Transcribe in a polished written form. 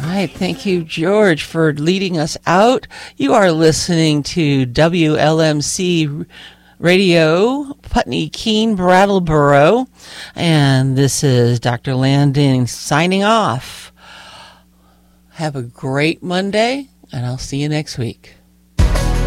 right. Thank you, George, for leading us out. You are listening to WLMC Radio, Putney, Keene, Brattleboro. And this is Dr. Landing signing off. Have a great Monday, and I'll see you next week.